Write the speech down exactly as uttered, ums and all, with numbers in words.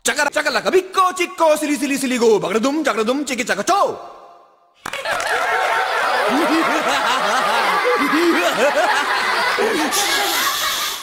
짜가라 짜갈라가 미꺼 찌꺼 스리스리 스리고 바그라둠 자그라둠 찌기 짜가초.